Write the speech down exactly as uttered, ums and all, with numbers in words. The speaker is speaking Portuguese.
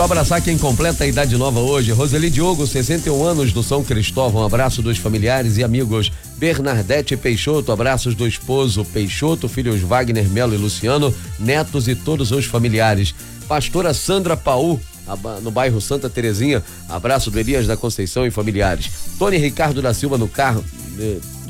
Abraçar quem completa a idade nova hoje. Roseli Diogo, sessenta e um anos, do São Cristóvão. Abraço dos familiares e amigos. Bernadette Peixoto, abraços do esposo Peixoto, filhos Wagner, Melo e Luciano, netos e todos os familiares. Pastora Sandra Paú, no bairro Santa Terezinha, abraço do Elias da Conceição e familiares. Tony Ricardo da Silva no carro,